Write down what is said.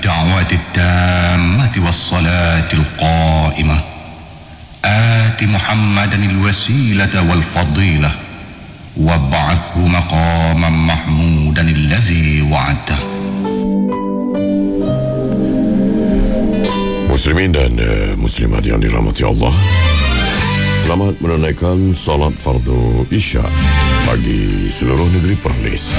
دعوة التامة والصلاة القائمة آت محمدا الوسيلة والفضيلة وابعثه مقاما محمودا الذي وعدته. Muslimin dan muslimat yang dirahmati Allah, selamat menunaikan salat fardu Isya bagi seluruh negeri Perlis.